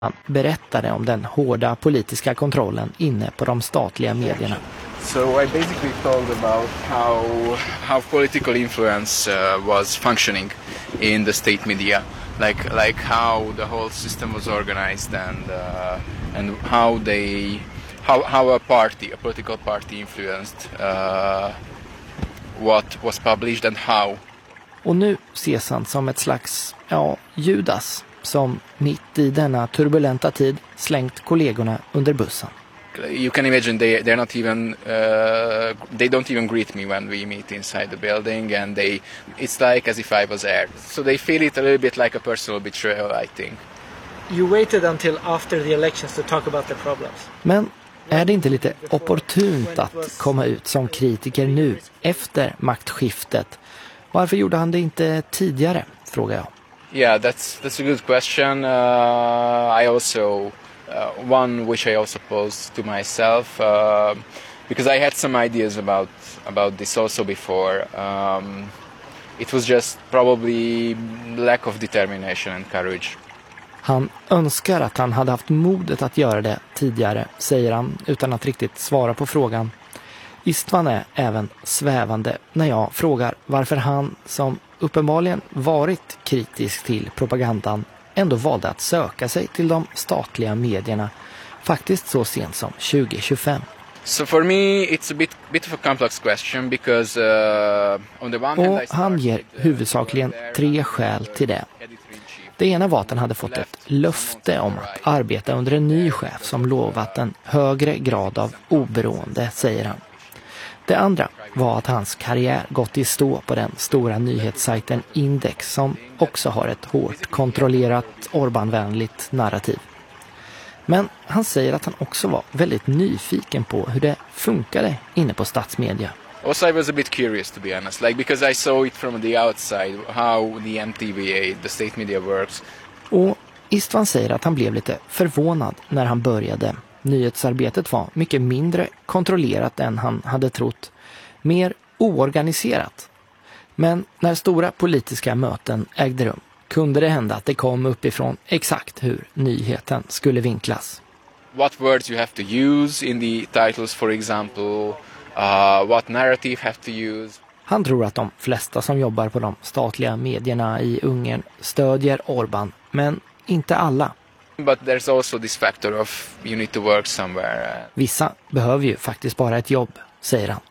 Han berättade om den hårda politiska kontrollen inne på de statliga medierna. So I basically told about how political influence was functioning in the state media, like how the whole system was organized and how a political party influenced what was published and how. Och nu ses han som ett slags, Judas som mitt i denna turbulenta tid slängt kollegorna under bussen. You can imagine they're not even they don't even greet me when we meet inside the building, and it's like as if I was there. So they feel it a little bit like a personal betrayal, I think. You waited until after the elections to talk about the problems. Men är det inte lite opportunt att komma ut som kritiker nu efter maktskiftet? Varför gjorde han det inte tidigare, frågar jag. Yeah, that's a good question. I also one which I also posed to myself because I had some ideas about this also before. It was just probably lack of determination and courage. Han önskar att han hade haft modet att göra det tidigare, säger han utan att riktigt svara på frågan. Istvan är även svävande när jag frågar varför han, som uppenbarligen varit kritisk till propagandan, ändå valde att söka sig till de statliga medierna, faktiskt så sent som 2025. So for me it's a bit of a complex question because on the one hand och han ger huvudsakligen 3 skäl till det. Det ena var att han hade fått ett löfte om att arbeta under en ny chef som lovat en högre grad av oberoende, säger han. Det andra var att hans karriär gått i stå på den stora nyhetssajten Index, som också har ett hårt kontrollerat Orbán-vänligt narrativ. Men han säger att han också var väldigt nyfiken på hur det funkade inne på statsmedia. Also, I was a bit curious, to be honest, because I saw it from the outside, how the MTVA, the state media works. Och Istvan säger att han blev lite förvånad när han började. Nyhetsarbetet var mycket mindre kontrollerat än han hade trott, mer oorganiserat. Men när stora politiska möten ägde rum kunde det hända att det kom uppifrån exakt hur nyheten skulle vinklas. What words you have to use in the titles, for example, what narrative have to use. Han tror att de flesta som jobbar på de statliga medierna i Ungern stödjer Orbán, men inte alla. But there's also this factor of you need to work somewhere. Vissa behöver ju faktiskt bara ett jobb, säger han.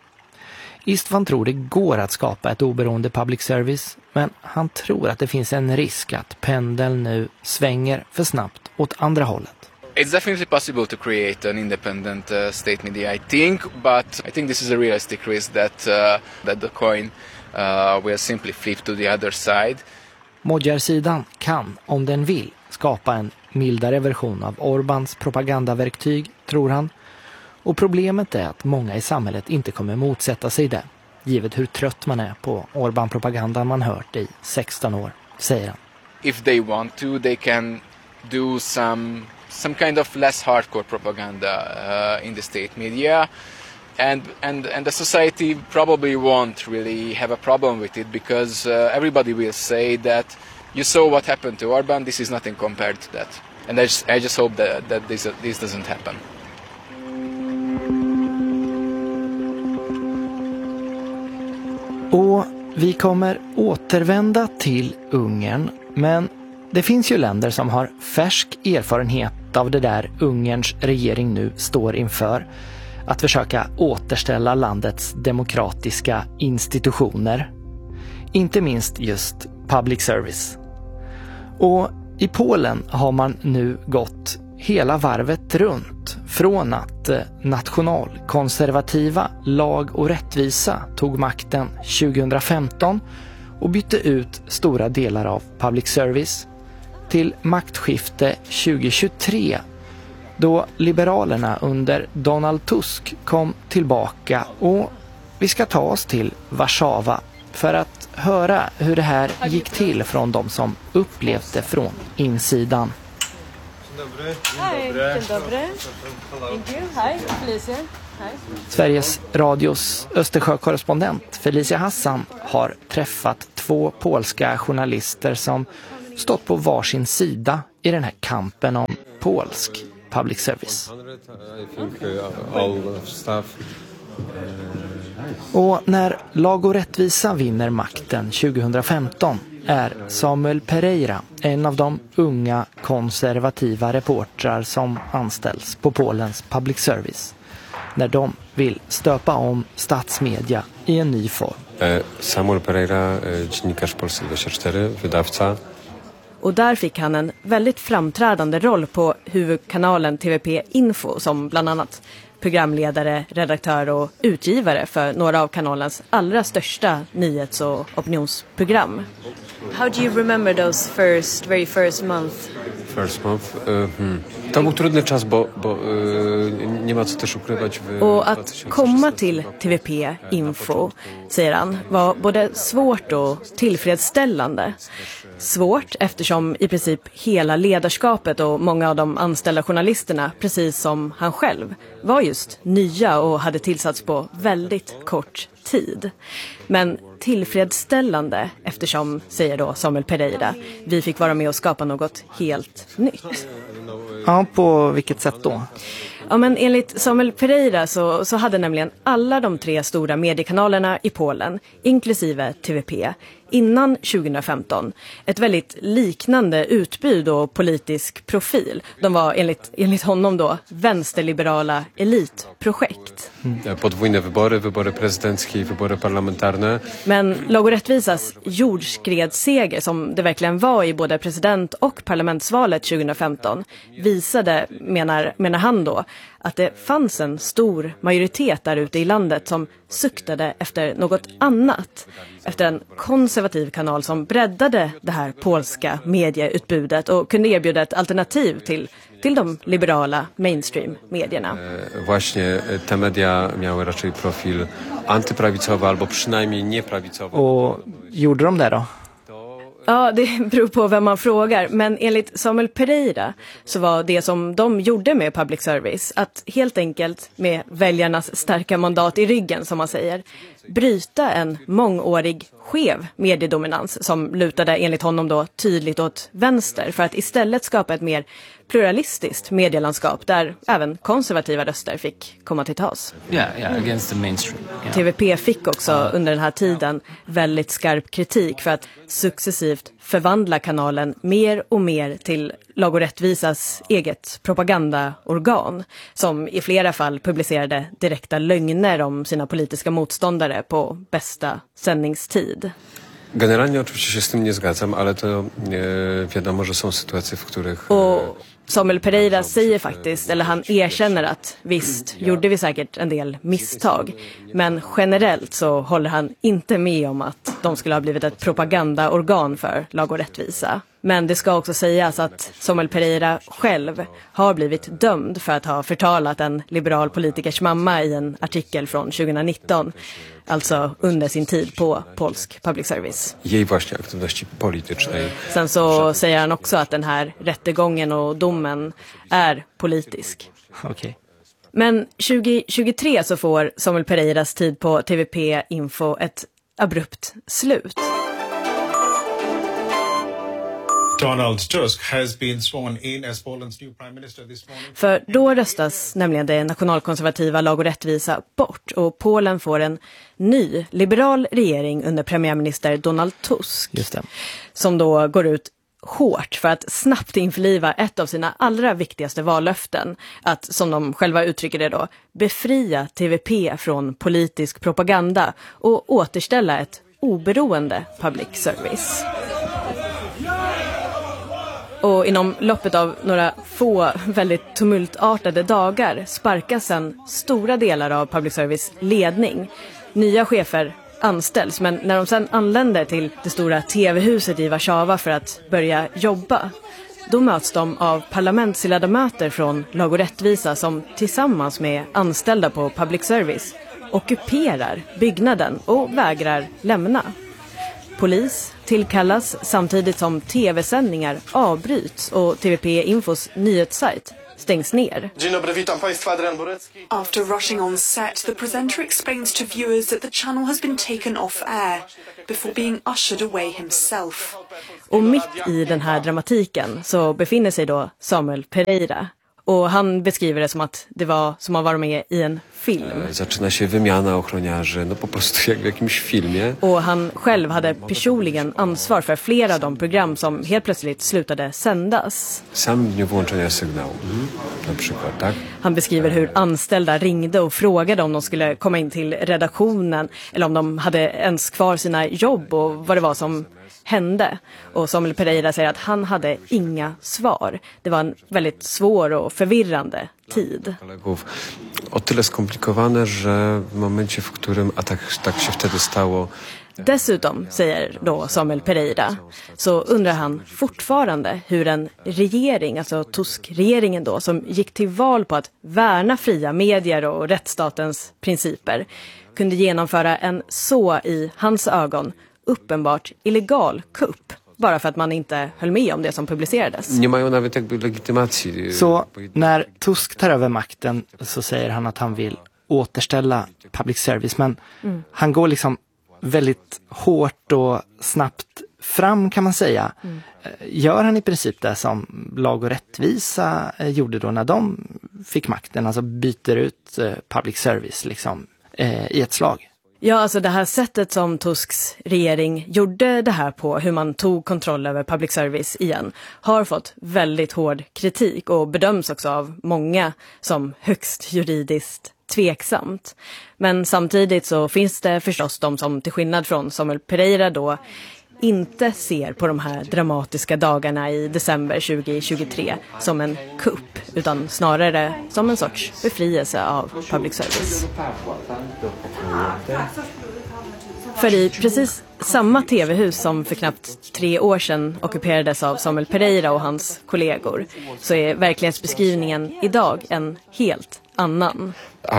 Istvan tror det går att skapa ett oberoende public service, men han tror att det finns en risk att pendeln nu svänger för snabbt åt andra hållet. It's definitely possible to create an independent state media, I think, but I think this is a realistic risk that the coin will simply flip to the other side. Modjar-sidan kan, om den vill, skapa en mildare version av Orbáns propagandaverktyg, tror han. Och problemet är att många i samhället inte kommer motsätta sig det, givet hur trött man är på Orbán-propagandan man hört i 16 år, säger han. If they want to, they can do some kind of less hardcore propaganda in the state media, and the society probably won't really have a problem with it because everybody will say that you saw what happened to Orbán, this is nothing compared to that, and I just hope that this doesn't happen. Och vi kommer återvända till Ungern, men det finns ju länder som har färsk erfarenhet av det där Ungerns regering nu står inför. Att försöka återställa landets demokratiska institutioner. Inte minst just public service. Och i Polen har man nu gått hela varvet runt. Från att nationalkonservativa Lag och rättvisa tog makten 2015 och bytte ut stora delar av public service, till maktskifte 2023 då Liberalerna under Donald Tusk kom tillbaka, och vi ska ta oss till Warszawa för att höra hur det här gick till från de som upplevt det från insidan. Sveriges Radios Östersjö-korrespondent Felicia Hassan har träffat 2 polska journalister som stått på varsin sida i den här kampen om polsk public service. Och när Lag och rättvisa vinner makten 2015 är Samuel Pereira en av de unga konservativa reportrar som anställs på Polens public service när de vill stöpa om statsmedia i en ny form. Samuel Pereira, dziennikarz Polsat 24, wydawca. Och där fick han en väldigt framträdande roll på huvudkanalen TVP Info som bland annat programledare, redaktör och utgivare för några av kanalens allra största nyhets- och opinionsprogram. How do you remember those very first month? To był trudny czas, bo nie ma co też ukrywać. Och att komma till TVP Info, säger han, var både svårt och tillfredsställande. Svårt eftersom i princip hela ledarskapet och många av de anställda journalisterna, precis som han själv, var just nya och hade tillsatts på väldigt kort tid. Men tillfredsställande eftersom, säger då Samuel Pereira, vi fick vara med och skapa något helt nytt. Ja, på vilket sätt då? Ja, men enligt Samuel Pereira så hade nämligen alla de 3 stora mediekanalerna i Polen, inklusive TVP, innan 2015 ett väldigt liknande utbud och politisk profil. De var enligt honom då vänsterliberala elitprojekt. Podwójne wybory prezydenckie, wybory parlamentarne. Men Lag och rättvisas jordskredsseger, som det verkligen var i både president- och parlamentsvalet 2015, visade, menar han då, att det fanns en stor majoritet där ute i landet som suktade efter något annat. Efter en konservativ kanal som breddade det här polska medieutbudet och kunde erbjuda ett alternativ till de liberala mainstream-medierna. Właśnie te media miały raczej profil antyprawicowy albo przynajmniej nieprawicowy. Och gjorde de det då? Ja, det beror på vem man frågar. Men enligt Samuel Pereira så var det som de gjorde med public service att helt enkelt med väljarnas starka mandat i ryggen, som man säger, bryta en mångårig skev mediedominans som lutade enligt honom då tydligt åt vänster för att istället skapa ett mer pluralistiskt medielandskap där även konservativa röster fick komma till tals. Yeah, against the mainstream. Yeah. TVP fick också under den här tiden väldigt skarp kritik för att successivt förvandla kanalen mer och mer till Lag och rättvisas eget propagandaorgan som i flera fall publicerade direkta lögner om sina politiska motståndare på bästa sändningstid. Generalnie oczywiście się z tym nie zgadzam, ale to wiadomo, że są sytuacje, w których... Och Samuel Pereira säger faktiskt, eller han erkänner att visst gjorde vi säkert en del misstag. Men generellt så håller han inte med om att de skulle ha blivit ett propagandaorgan för Lag och rättvisa. Men det ska också sägas att Samuel Pereira själv har blivit dömd för att ha förtalat en liberal politikers mamma i en artikel från 2019. Alltså under sin tid på polsk public service. Jej właśnie aktywności politycznej. Sen så säger han också att den här rättegången och domen är politisk. Okej. Men 2023 så får Samuel Pereiras tid på TVP Info ett abrupt slut. Donald Tusk has been sworn in as Poland's new prime minister this morning. För då röstas nämligen det nationalkonservativa Lag och rättvisa bort och Polen får en ny liberal regering under premiärminister Donald Tusk. Just det. Som då går ut hårt för att snabbt införliva ett av sina allra viktigaste vallöften. Att, som de själva uttrycker det då, befria TVP från politisk propaganda och återställa ett oberoende public service. Och inom loppet av några få väldigt tumultartade dagar sparkas sedan stora delar av public service ledning. Nya chefer anställs, men när de sedan anländer till det stora tv-huset i Warszawa för att börja jobba, då möts de av parlamentsledamöter från Lag och rättvisa som tillsammans med anställda på public service ockuperar byggnaden och vägrar lämna. Polis tillkallas samtidigt som tv-sändningar avbryts och TVP Infos nyhetssajt stängs ner. After rushing on set, the presenter explains to viewers that the channel has been taken off air before being ushered away himself. Och mitt i den här dramatiken så befinner sig då Samuel Pereira. Och han beskriver det som att det var som att vara med i en film. Zaczyna się wymiana ochroniarzy, no po prostu jak w jakimś filmie. Och han själv hade personligen ansvar för flera av de program som helt plötsligt slutade sändas. Sam dniu włączenia sygnału, na przykład, tak? Han beskriver hur anställda ringde och frågade om de skulle komma in till redaktionen eller om de hade ens kvar sina jobb och vad det var som hände. Och Samuel Pereira säger att han hade inga svar. Det var en väldigt svår och förvirrande tid. O tyle skomplikowane, że w momencie, w którym, a tak się wtedy stało. Dessutom, säger då Samuel Pereira, så undrar han fortfarande hur en regering, alltså Tusk-regeringen då, som gick till val på att värna fria medier och rättsstatens principer, kunde genomföra en så i hans ögon uppenbart illegal kupp. Bara för att man inte höll med om det som publicerades. Nie mają nawet jakby legitymacji. Så när Tusk tar över makten så säger han att han vill återställa public service. Men han går liksom väldigt hårt och snabbt fram, kan man säga. Gör han i princip det som Lag och rättvisa gjorde då när de fick makten? Alltså byter ut public service liksom, i ett slag. Ja, alltså det här sättet som Tusks regering gjorde det här på, hur man tog kontroll över public service igen, har fått väldigt hård kritik och bedöms också av många som högst juridiskt tveksamt. Men samtidigt så finns det förstås de som till skillnad från Samuel Pereira då inte ser på de här dramatiska dagarna i december 2023 som en kupp, utan snarare som en sorts befrielse av public service. För i precis samma tv-hus som för knappt 3 år sedan ockuperades av Samuel Pereira och hans kollegor så är verklighetsbeskrivningen idag en helt annan.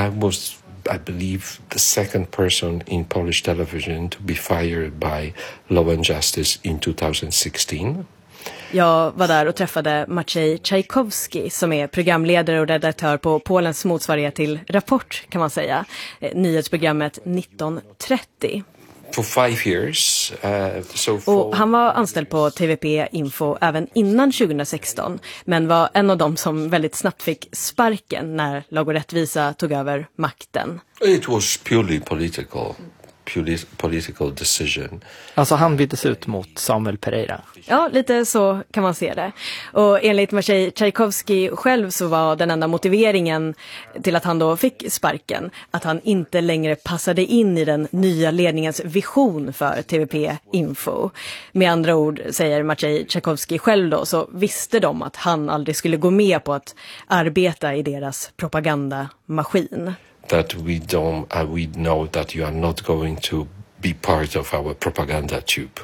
I believe the second person in Polish television to be fired by Law and Justice in 2016. Jag var där och träffade Maciej Czajkowski som är programledare och redaktör på Polens motsvarighet till Rapport, kan man säga. Nyhetsprogrammet 1930. For 5 years. Och han var anställd på TVP Info även innan 2016, men var en av dem som väldigt snabbt fick sparken när Lag och rättvisa tog över makten. It was purely political decision. Alltså han byttes ut mot Samuel Pereira. Ja, lite så kan man se det. Och enligt Maciej Czajkowski själv så var den enda motiveringen till att han då fick sparken att han inte längre passade in i den nya ledningens vision för TVP Info. Med andra ord, säger Maciej Czajkowski själv då, så visste de att han aldrig skulle gå med på att arbeta i deras propagandamaskin. That we know that you are not going to be part of our propaganda tube.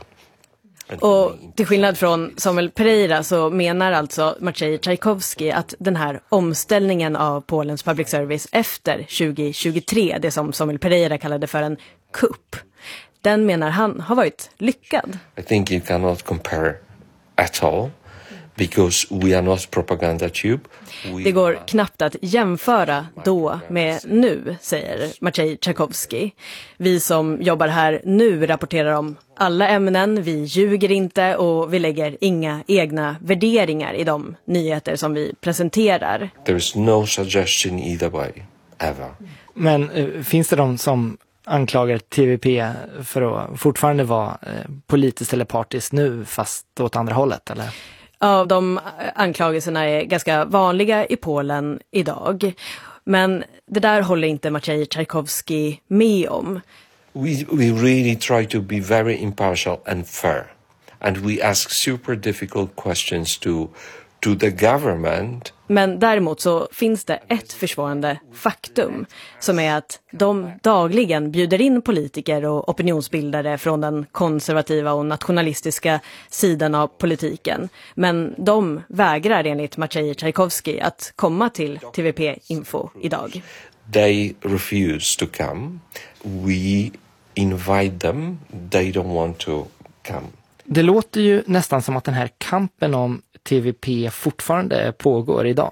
Och till skillnad från Samuel Pereira så menar alltså Maciej Czajkowski att den här omställningen av Polens public service efter 2023, det som Samuel Pereira kallade för en kupp, den menar han har varit lyckad. I think you cannot compare at all. Because we are not propaganda tube. Det går knappt att jämföra då med nu, säger Maciej Czajkowski. Vi som jobbar här nu rapporterar om alla ämnen, vi ljuger inte och vi lägger inga egna värderingar i de nyheter som vi presenterar. There is no suggestion either way, ever. Men finns det de som anklagar TVP för att fortfarande vara politiskt eller partiskt nu fast åt andra hållet, eller? Ja, de anklagelserna är ganska vanliga i Polen idag. Men det där håller inte Maciej Czajkowski med om. We really try to be very impartial and fair. And we ask super difficult questions to the government. Men däremot så finns det ett försvårande faktum som är att de dagligen bjuder in politiker och opinionsbildare från den konservativa och nationalistiska sidan av politiken. Men de vägrar enligt Maciej Czajkowski att komma till TVP Info idag. They refuse to come. We invite them. They don't want to come. Det låter ju nästan som att den här kampen om TVP fortfarande pågår idag.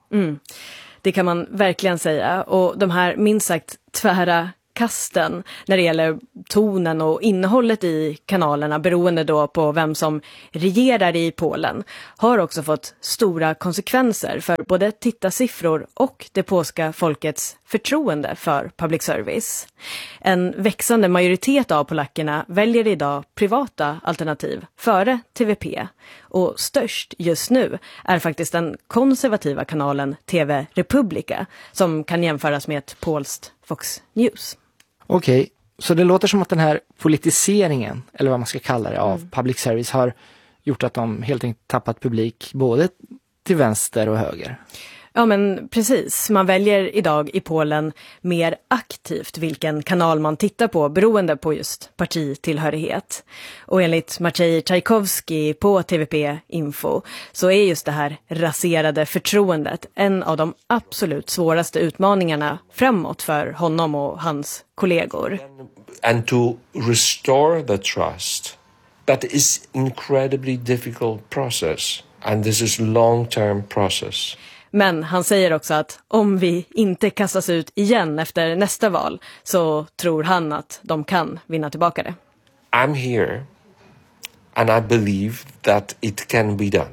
Det kan man verkligen säga. Och de här minst sagt tvära kasten när det gäller tonen och innehållet i kanalerna beroende då på vem som regerar i Polen har också fått stora konsekvenser för både tittarsiffror och det polska folkets förtroende för public service. En växande majoritet av polackerna väljer idag privata alternativ före TVP och störst just nu är faktiskt den konservativa kanalen TV Republika som kan jämföras med ett polskt Fox News. Okej, så det låter som att den här politiseringen, eller vad man ska kalla det, av public service har gjort att de helt enkelt tappat publik både till vänster och höger. Ja men precis, man väljer idag i Polen mer aktivt vilken kanal man tittar på beroende på just partitillhörighet. Och enligt Maciej Czajkowski på TVP Info så är just det här raserade förtroendet en av de absolut svåraste utmaningarna framåt för honom och hans kollegor. And to restore the trust, that is incredibly difficult process, and this is long-term process. Men han säger också att om vi inte kastas ut igen efter nästa val så tror han att de kan vinna tillbaka det. I'm here and I believe that it can be done.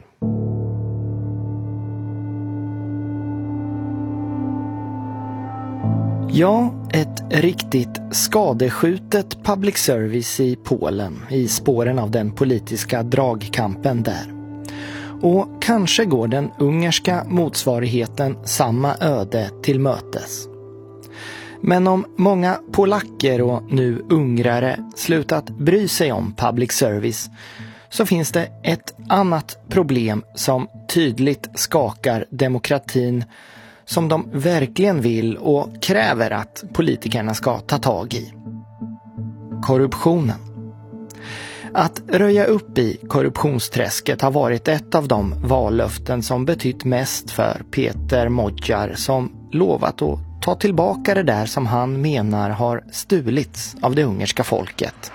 Ja, ett riktigt skadeskjutet public service i Polen i spåren av den politiska dragkampen där. Och kanske går den ungerska motsvarigheten samma öde till mötes. Men om många polacker och nu ungrare slutat bry sig om public service så finns det ett annat problem som tydligt skakar demokratin som de verkligen vill och kräver att politikerna ska ta tag i. Korruptionen. Att röja upp i korruptionsträsket har varit ett av de vallöften som betytt mest för Peter Magyar som lovat att ta tillbaka det där som han menar har stulits av det ungerska folket.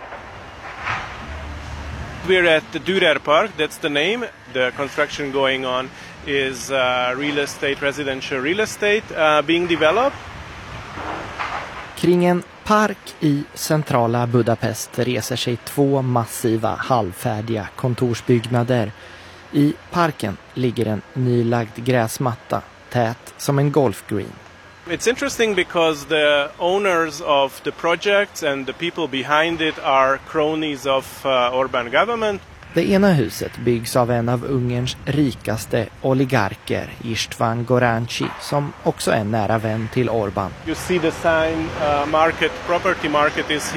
We're at the Durer Park, that's the name. The construction going on is real estate, residential real estate being developed. Kring en park i centrala Budapest reser sig två massiva halvfärdiga kontorsbyggnader. I parken ligger en nylagd gräsmatta, tät som en golfgreen. It's interesting because the owners of the projects and the people behind it are cronies of Orbán government. Det ena huset byggs av en av Ungerns rikaste oligarker, István Goráncsi, som också är nära vän till Orbán. You see the sign, property market is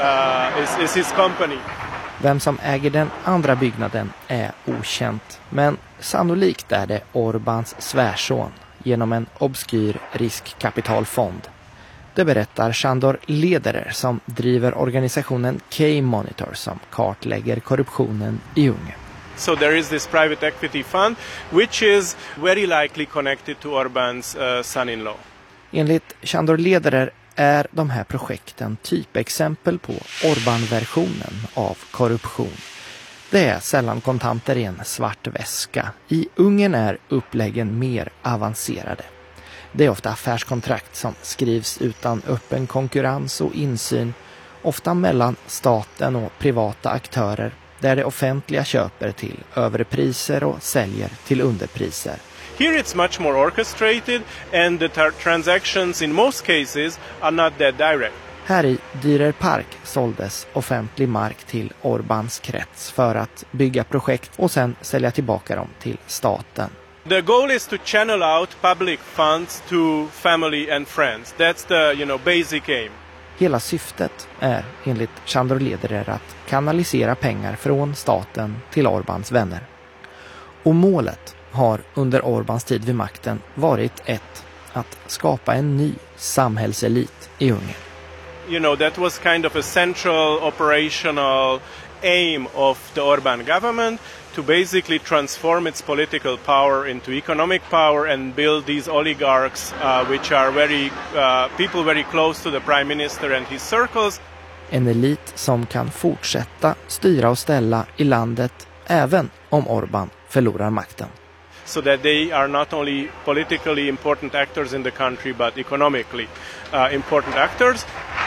his company. Vem som äger den andra byggnaden är okänt, men sannolikt är det Orbáns svärson genom en obskyr riskkapitalfond. Det berättar Sándor Lederer som driver organisationen K-Monitor som kartlägger korruptionen i Ungern. So there is this private equity fund which is very likely connected to Orbán's son-in-law. Enligt Sándor Lederer är de här projekten typexempel på Orbán-versionen av korruption. Det är sällan kontanter i en svart väska. I Ungern är uppläggen mer avancerade. Det är ofta affärskontrakt som skrivs utan öppen konkurrens och insyn, ofta mellan staten och privata aktörer, där det offentliga köper till överpriser och säljer till underpriser. Here it's much more orchestrated and the transactions in most cases are not that direct. Här i Durer Park såldes offentlig mark till Orbáns krets för att bygga projekt och sen sälja tillbaka dem till staten. The goal is to channel out public funds to family and friends. That's the, basic aim. Hela syftet är enligt Sándor Lederer att kanalisera pengar från staten till Orbáns vänner. Och målet har under Orbáns tid vid makten varit att skapa en ny samhällselit i Ungern. That was kind of a central operational aim of the Orbán government to basically transform its political power into economic power and build these oligarchs which are people very close to the prime minister and his circles. En elit som kan fortsätta styra och ställa i landet även om Orbán förlorar makten. so that they are not only politically important actors in the country but economically important actors.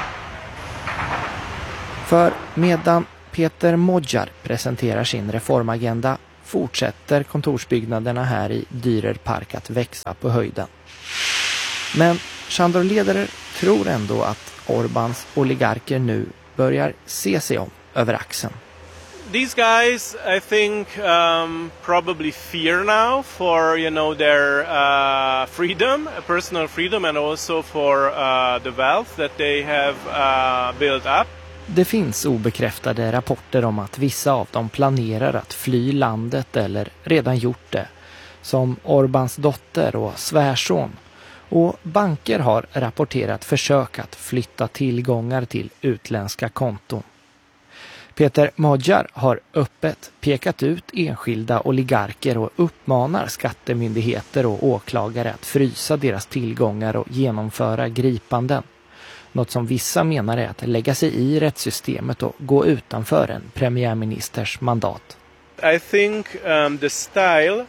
För medan Peter Modjar presenterar sin reformagenda fortsätter kontorsbyggnaderna här i Dürer Park att växa på höjden. Men Sándor Lederer tror ändå att Orbáns oligarker nu börjar se sig om över axeln. These guys, I think, probably fear now for, their freedom, personal freedom, and also for the wealth that they have built up. Det finns obekräftade rapporter om att vissa av dem planerar att fly landet eller redan gjort det, som Orbáns dotter och svärson. Och banker har rapporterat försök att flytta tillgångar till utländska konton. Peter Modjar har öppet pekat ut enskilda oligarker och uppmanar skattemyndigheter och åklagare att frysa deras tillgångar och genomföra gripanden. Något som vissa menar är att lägga sig i rättssystemet och gå utanför en premiärministers mandat. I think the style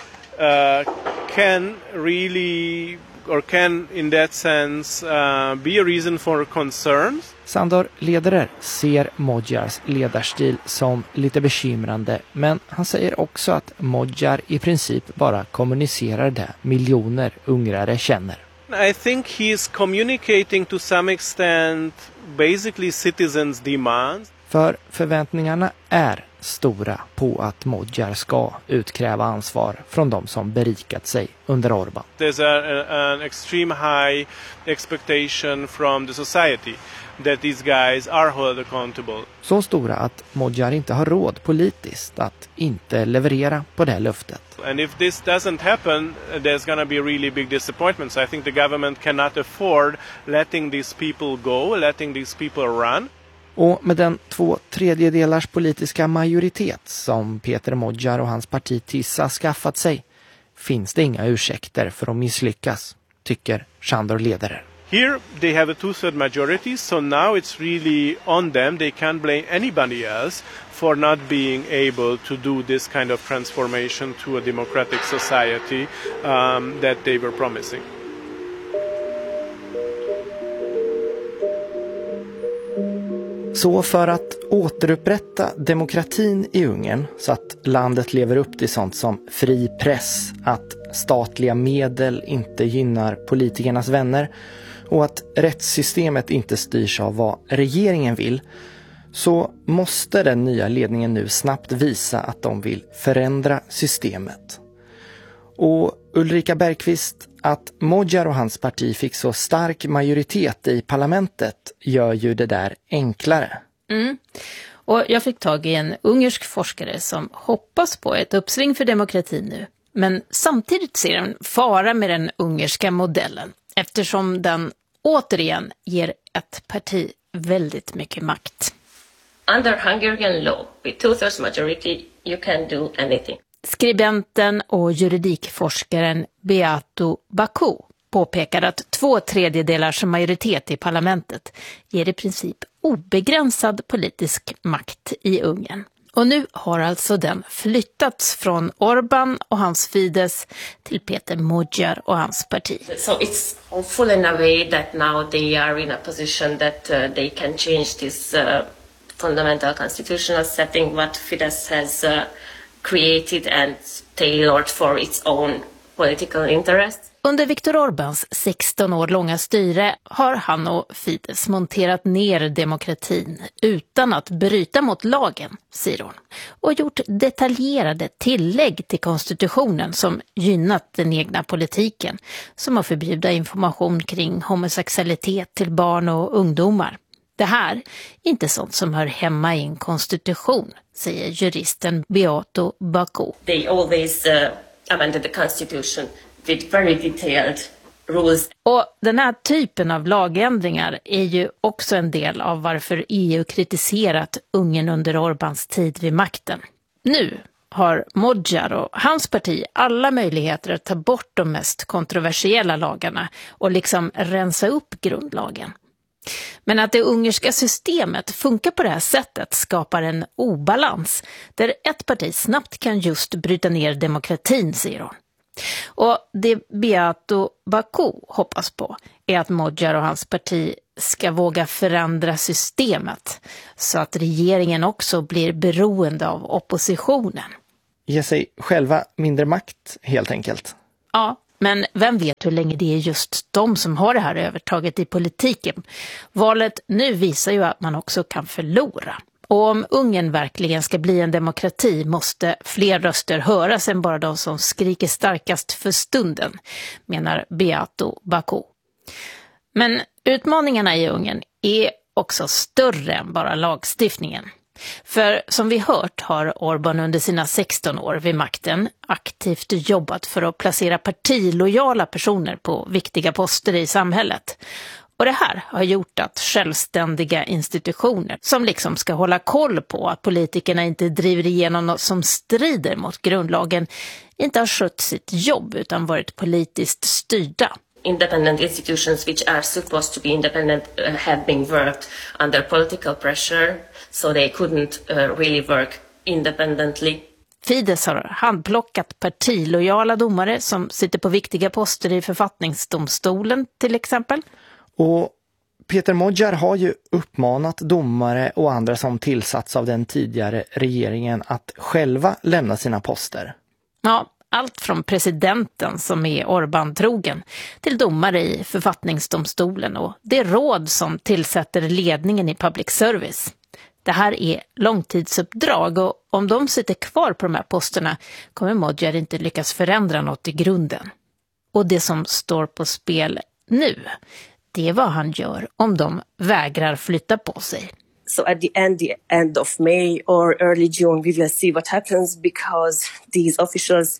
can really, or can in that sense be a reason for concerns. Sándor Lederer ser Modjars ledarstil som lite bekymrande, men han säger också att Modjar i princip bara kommunicerar det miljoner ungrare känner. I think he's communicating to some extent basically citizens' demands. För förväntningarna är stora på att Modjar ska utkräva ansvar från de som berikat sig under Orbán. There's an extreme high expectation from the society that these guys are held accountable. Så stora att Modjar inte har råd politiskt att inte leverera på det här löftet. And if this doesn't happen, there's going to be really big disappointments. I think the government cannot afford letting these people go, letting these people run. Och med den 2/3 politiska majoritet som Peter Modjar och hans parti TISA skaffat sig finns det inga ursäkter för att misslyckas, tycker Sándor Lederer. Here they have a 2/3 majority, so now it's really on them. They can't blame anybody else for not being able to do this kind of transformation to a democratic society that they were promising. Så för att återupprätta demokratin i Ungern så att landet lever upp till sånt som fri press, att statliga medel inte gynnar politikernas vänner och att rättssystemet inte styrs av vad regeringen vill, så måste den nya ledningen nu snabbt visa att de vill förändra systemet. Och Ulrika Bergqvist, att Modjar och hans parti fick så stark majoritet i parlamentet gör ju det där enklare. Och jag fick tag i en ungersk forskare som hoppas på ett uppsving för demokratin nu. Men samtidigt ser en fara med den ungerska modellen eftersom den återigen ger ett parti väldigt mycket makt. Under Hungarian law, with 2/3 majority, you can do anything. Skribenten och juridikforskaren Beato Baku påpekar att 2/3 majoritet i parlamentet ger i princip obegränsad politisk makt i Ungern. Och nu har alltså den flyttats från Orbán och hans Fidesz till Peter Modjar och hans parti. So it's hopeful in a way that now they are in a position that they can change this fundamental constitutional setting what Fidesz has created and tailored for its own political interests. Under Viktor Orbáns 16 år långa styre har han och Fidesz monterat ner demokratin utan att bryta mot lagen, säger hon, och gjort detaljerade tillägg till konstitutionen som gynnat den egna politiken, som att förbjuda information kring homosexualitet till barn och ungdomar. Det här är inte sånt som hör hemma i en konstitution, säger juristen Beato Baku. They always amended the constitution with very detailed rules. Och den här typen av lagändringar är ju också en del av varför EU kritiserat Ungern under Orbáns tid vid makten. Nu har Modjar och hans parti alla möjligheter att ta bort de mest kontroversiella lagarna och liksom rensa upp grundlagen. Men att det ungerska systemet funkar på det här sättet skapar en obalans där ett parti snabbt kan just bryta ner demokratin, säger hon. Och det Beato Baku hoppas på är att Modjar och hans parti ska våga förändra systemet så att regeringen också blir beroende av oppositionen. Ge sig själva mindre makt helt enkelt. Ja, men vem vet hur länge det är just de som har det här övertaget i politiken. Valet nu visar ju att man också kan förlora. Och om Ungern verkligen ska bli en demokrati måste fler röster höras än bara de som skriker starkast för stunden, menar Beato Baku. Men utmaningarna i Ungern är också större än bara lagstiftningen. För som vi hört har Orbán under sina 16 år vid makten aktivt jobbat för att placera partilojala personer på viktiga poster i samhället. Och det här har gjort att självständiga institutioner som liksom ska hålla koll på att politikerna inte driver igenom något som strider mot grundlagen inte har skött sitt jobb utan varit politiskt styrda. Independent institutions which are supposed to be independent have been worked under political pressure, so they couldn't really work independently. Fidesz har handplockat partilojala domare som sitter på viktiga poster i författningsdomstolen till exempel. Och Peter Modjar har ju uppmanat domare och andra som tillsatts av den tidigare regeringen att själva lämna sina poster. Ja, allt från presidenten som är Orbán-trogen till domare i författningsdomstolen och det råd som tillsätter ledningen i public service. Det här är långtidsuppdrag och om de sitter kvar på de här posterna kommer Modjar inte lyckas förändra något i grunden. Och det som står på spel nu, det är vad han gör om de vägrar flytta på sig. So at the end of May or early June, we will see what happens because these officials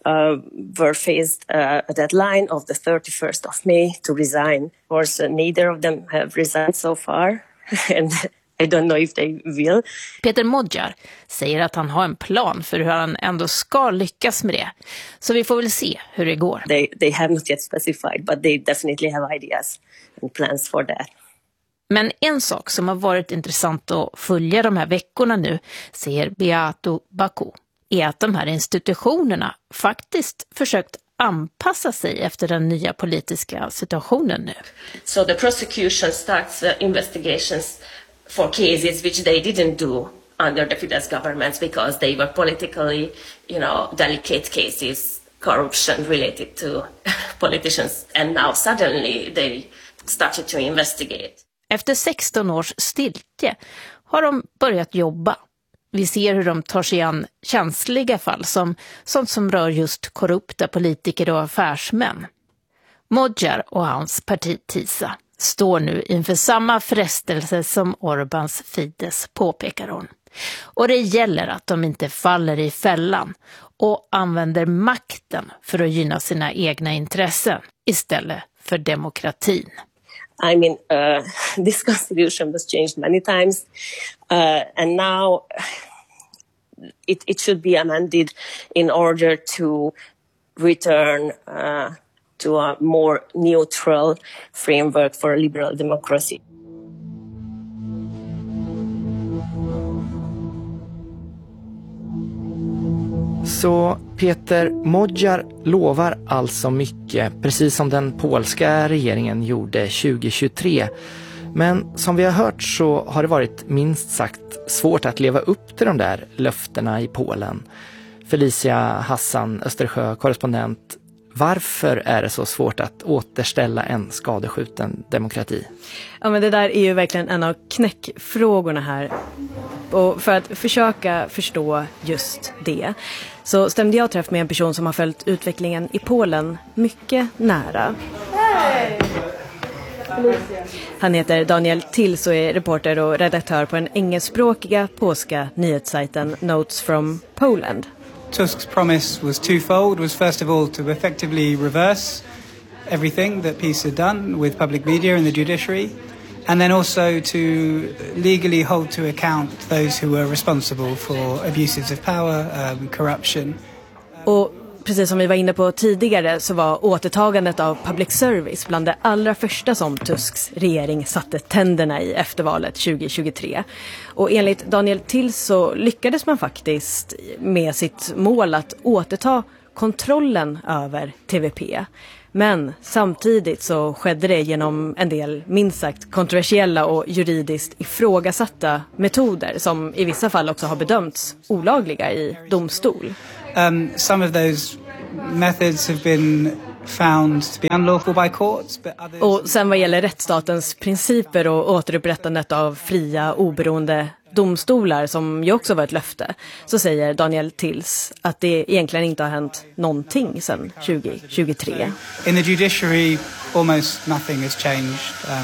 were faced a deadline of the 31st of May to resign. Of course, neither of them have resigned so far, and I don't know if they will. Peter Modjar säger att han har en plan för hur han ändå ska lyckas med det. Så vi får väl se hur det går. They have not yet specified, but they definitely have ideas and plans for that. Men en sak som har varit intressant att följa de här veckorna nu, säger Beato Baku, är att de här institutionerna faktiskt försökt anpassa sig efter den nya politiska situationen nu. So the prosecution starts investigations for cases which they didn't do under the Fidesz governments because they were politically, delicate cases, corruption related to politicians, and now suddenly they started to investigate. Efter 16 års stiltje har de börjat jobba. Vi ser hur de tar sig an känsliga fall som sånt som rör just korrupta politiker och affärsmän. Modjar och hans parti TISA står nu inför samma frestelse som Orbáns Fidesz, påpekar hon. Och det gäller att de inte faller i fällan och använder makten för att gynna sina egna intressen istället för demokratin. I mean, this constitution was changed many times, and now it should be amended in order to return to a more neutral framework for a liberal democracy. Så Peter Modjar lovar alltså mycket, precis som den polska regeringen gjorde 2023. Men som vi har hört så har det varit minst sagt svårt att leva upp till de där löftena i Polen. Felicia Hassan, Östersjö korrespondent. Varför är det så svårt att återställa en skadeskjuten demokrati? Ja, men det där är ju verkligen en av knäckfrågorna här. Och för att försöka förstå just det så stämde jag träff med en person som har följt utvecklingen i Polen mycket nära. Hej! Han heter Daniel Tills och är reporter och redaktör på den engelskspråkiga polska nyhetssajten Notes from Poland. Tusk's promise was twofold, was first of all to effectively reverse everything that PiS had done with public media and the judiciary, and then also to legally hold to account those who were responsible for abuses of power, corruption. Och precis som vi var inne på tidigare så var återtagandet av public service bland det allra första som Tusks regering satte tänderna i efter valet 2023. Och enligt Daniel Tills så lyckades man faktiskt med sitt mål att återta kontrollen över TVP. Men samtidigt så skedde det genom en del minst sagt kontroversiella och juridiskt ifrågasatta metoder som i vissa fall också har bedömts olagliga i domstol. Some of those methods have been found to be unlawful by courts, but others... Och sen vad gäller rättsstatens principer och återupprättandet av fria, oberoende domstolar som ju också var ett löfte, så säger Daniel Tills att det egentligen inte har hänt någonting sedan 2023. In the judiciary, almost nothing has changed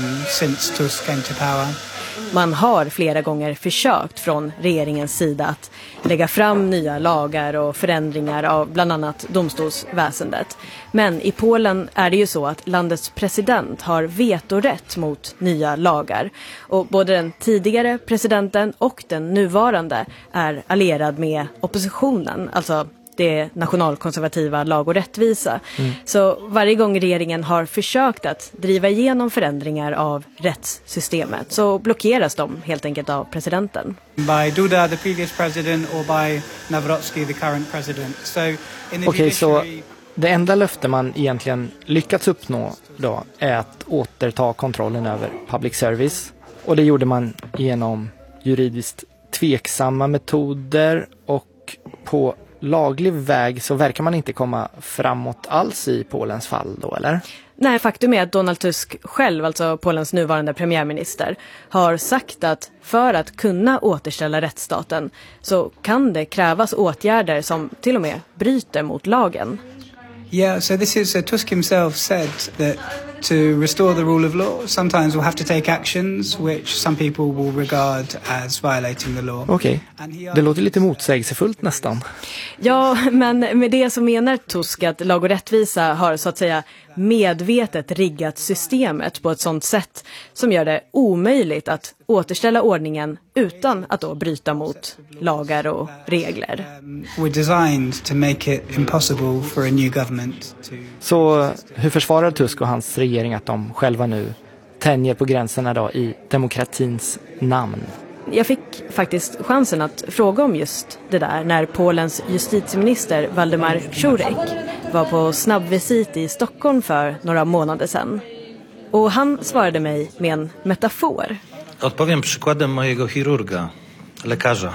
since Tusk came to power. Man har flera gånger försökt från regeringens sida att lägga fram nya lagar och förändringar av bland annat domstolsväsendet. Men i Polen är det ju så att landets president har vetorätt mot nya lagar. Och både den tidigare presidenten och den nuvarande är allierad med oppositionen, alltså det nationalkonservativa Lag och rättvisa. Så varje gång regeringen har försökt att driva igenom förändringar av rättssystemet så blockeras de helt enkelt av presidenten. By Duda, the previous president, or by Nawrocki, the current president. Okej, så det enda löfte man egentligen lyckats uppnå då är att återta kontrollen över public service. Och det gjorde man genom juridiskt tveksamma metoder, och på laglig väg så verkar man inte komma framåt alls i Polens fall då, eller? Nej, faktum är att Donald Tusk själv, alltså Polens nuvarande premiärminister, har sagt att för att kunna återställa rättsstaten så kan det krävas åtgärder som till och med bryter mot lagen. Yeah, so this is Tusk himself said that to restore the rule of law, sometimes we'll have to take actions which some people will regard as violating the law. Okej, det låter lite motsägelsefullt nästan. Ja, men med det så menar Tusk att Lag och rättvisa har så att säga medvetet riggat systemet på ett sådant sätt som gör det omöjligt att återställa ordningen utan att då bryta mot lagar och regler. We're designed to make it impossible for a new government to... Så hur försvarar Tusk och hans regering att de själva nu tänjer på gränserna då i demokratins namn? Jag fick faktiskt chansen att fråga om just det där när Polens justitieminister Waldemar Żurek var på snabbvisit i Stockholm för några månader sedan. Och han svarade mig med en metafor. Odpowiem przykładem mojego chirurga, lekarza.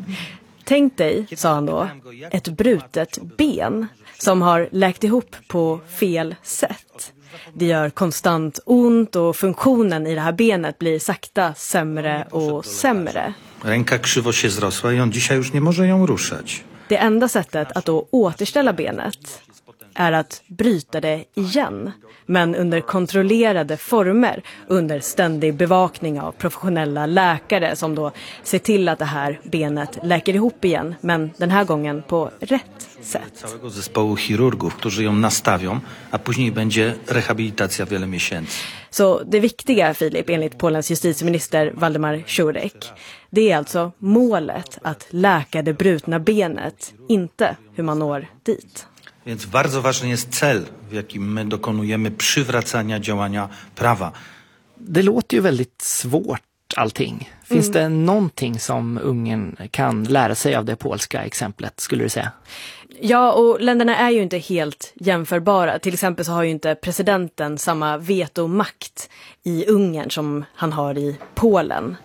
Tänk dig, sa han då, ett brutet ben som har läkt ihop på fel sätt. Det gör konstant ont och funktionen i det här benet blir sakta sämre och sämre. Ręka krzywo się zrosła i on dzisiaj już nie może ją ruszać. Det enda sättet att då återställa benet är att bryta det igen, men under kontrollerade former, under ständig bevakning av professionella läkare som då ser till att det här benet läker ihop igen, men den här gången på rätt sätt. Całego zespołu chirurgów, którzy ją nastawią, a później będzie rehabilitacja wiele miesięcy. Så det viktiga, Filip, enligt Polens justitieminister Waldemar Żurek, det är alltså målet att läka det brutna benet, inte hur man når dit. Więc bardzo ważny jest cel, w jakim my dokonujemy przywracania działania prawa. Det låter ju väldigt svårt allting. Finns det någonting som Ungern kan lära sig av det polska exemplet, skulle du säga? Ja, och länderna är ju inte helt jämförbara. Till exempel så har ju inte presidenten samma vetomakt i Ungern som han har i Polen.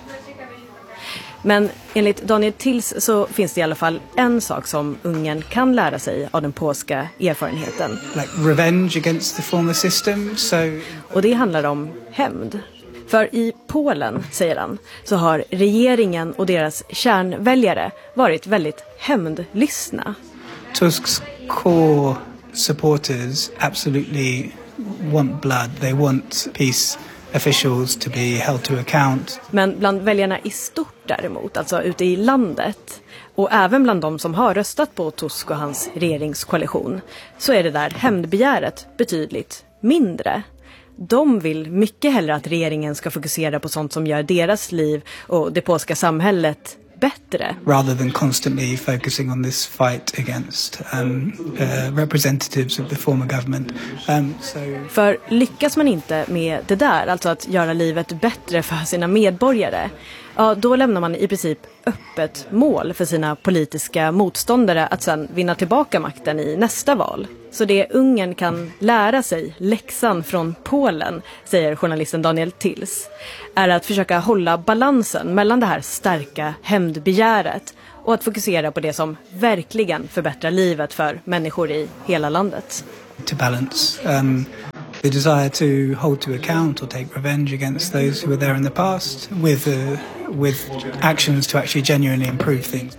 Men enligt Daniel Tills så finns det i alla fall en sak som Ungern kan lära sig av den polska erfarenheten. Like revenge against the former system. Och det handlar om hämnd. För i Polen, säger han, så har regeringen och deras kärnväljare varit väldigt hämndlystna. Tusks core supporters absolutely want blood. They want peace officials to be held to account. Men bland väljarna i stort däremot, alltså ute i landet, och även bland de som har röstat på Tusk och hans regeringskoalition, så är det där hämndbegäret betydligt mindre. De vill mycket hellre att regeringen ska fokusera på sånt som gör deras liv och det polska samhället bättre. Rather than constantly focusing on this fight against representatives of the former government. För lyckas man inte med det där, alltså att göra livet bättre för sina medborgare, ja, då lämnar man i princip öppet mål för sina politiska motståndare att sedan vinna tillbaka makten i nästa val. Så det Ungern kan lära sig, läxan från Polen, säger journalisten Daniel Tills, är att försöka hålla balansen mellan det här starka hämndbegäret och att fokusera på det som verkligen förbättrar livet för människor i hela landet. To balance the desire to hold to account or take revenge against those who were there in the past with actions to actually genuinely improve things.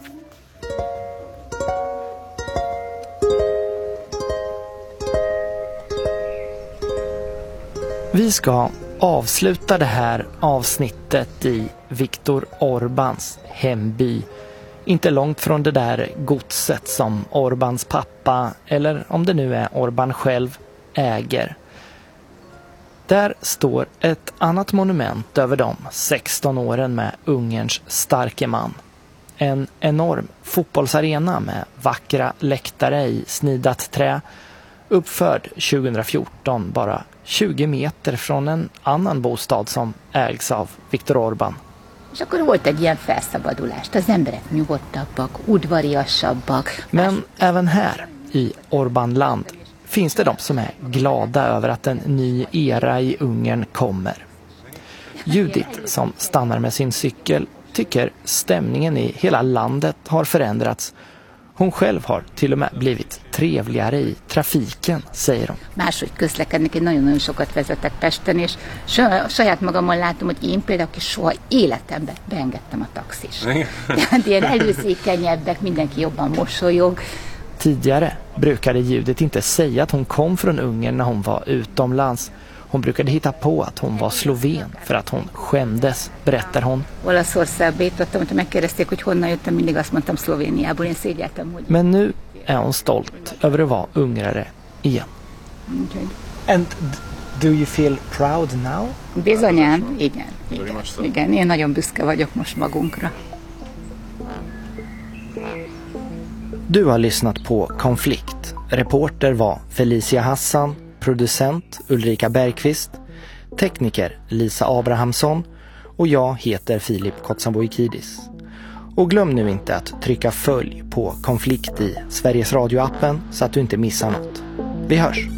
Vi ska avsluta det här avsnittet i Viktor Orbáns hemby. Inte långt från det där godset som Orbáns pappa, eller om det nu är Orbán själv, äger. Där står ett annat monument över de 16 åren med Ungerns starke man. En enorm fotbollsarena med vackra läktare i snidat trä, uppförd 2014 bara 20 meter från en annan bostad som ägs av Viktor Orbán. És akkor volt egy ilyen felszabadulást. Az emberek nyugodtabbak, udvariasabbak. Men även här i Orbánland finns det de som är glada över att en ny era i Ungern kommer. Judith, som stannar med sin cykel, tycker stämningen i hela landet har förändrats. Hon själv har till och med blivit trevligare i trafiken, säger hon. Máshogy közlekednek, én nagyon-nagyon sokat vezetek Pesten, és saját magamon látom, hogy én például soha életemben beengedtem a taxis. Tehát ilyen előzékenyebbek, mindenki jobban mosolyog. Tidigare brukade Judith inte säga att hon kom från Ungern när hon var utomlands. Hon brukade hitta på att hon var sloven för att hon skämdes, berättar hon. Men nu är hon stolt över att vara ungrare igen. And do you feel proud now? Bizonyán, igen. Igen, én nagyon büszke vagyok most magunkra. Du har lyssnat på Konflikt. Reporter var Felicia Hassan, producent Ulrika Bergqvist, tekniker Lisa Abrahamsson och jag heter Filip Kotsamboikidis. Och glöm nu inte att trycka följ på Konflikt i Sveriges Radio-appen så att du inte missar något. Vi hörs!